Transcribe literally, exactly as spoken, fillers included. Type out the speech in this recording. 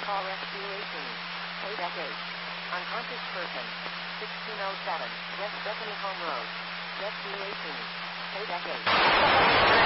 Call Rescue eighteen. eight S H. Unconscious person. sixteen oh seven. West Bethany Home Road. Rescue eighteen. eight S H.